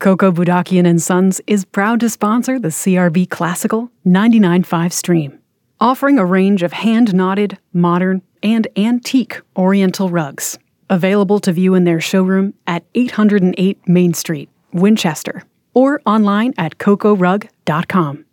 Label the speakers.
Speaker 1: Coco Budakian and Sons is proud to sponsor the CRB Classical 99.5 stream, offering a range of hand-knotted, modern, and antique Oriental rugs, available to view in their showroom at 808 Main Street, Winchester, or online at cocorug.com.